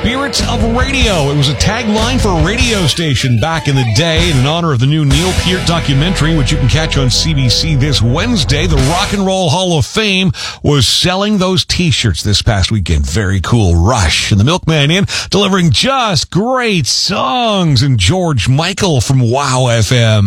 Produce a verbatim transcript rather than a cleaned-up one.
Spirits of Radio. It was a tagline for a radio station back in the day in honor of the new Neil Peart documentary, which you can catch on C B C this Wednesday. The Rock and Roll Hall of Fame was selling those t-shirts this past weekend. Very cool. Rush and the Milkman Inn delivering just great songs, and George Michael from Wow F M.